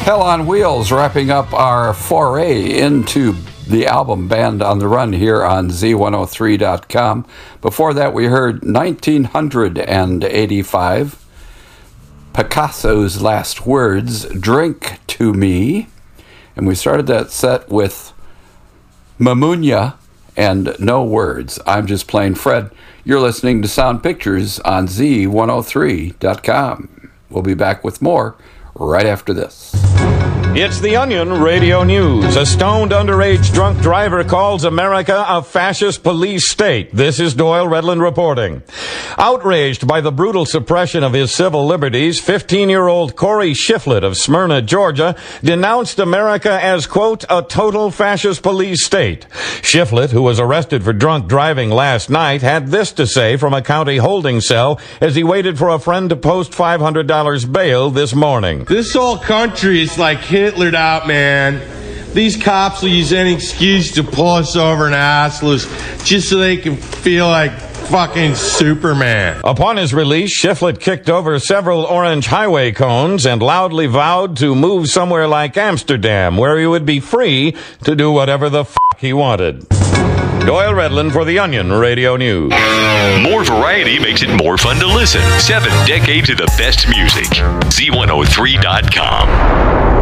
Hell on Wheels, wrapping up our foray into the album Band on the Run here on Z103.com. Before that, we heard 1985, Picasso's Last Words, Drink to Me. And we started that set with Mamunya and No Words. I'm just plain Fred. You're listening to Sound Pictures on Z103.com. We'll be back with more right after this. It's The Onion Radio News. A stoned underage drunk driver calls America a fascist police state. This is Doyle Redland reporting. Outraged by the brutal suppression of his civil liberties, 15-year-old Corey Shiflett of Smyrna, Georgia, denounced America as, quote, a total fascist police state. Shiflett, who was arrested for drunk driving last night, had this to say from a county holding cell as he waited for a friend to post $500 bail this morning. This whole country is like Hitlered out, man. These cops will use any excuse to pull us over and hassle us just so they can feel like fucking Superman. Upon his release, Shiflett kicked over several orange highway cones and loudly vowed to move somewhere like Amsterdam, where he would be free to do whatever the fuck he wanted. Doyle Redland for The Onion Radio News. More variety makes it more fun to listen. 7 decades of the best music. Z103.com.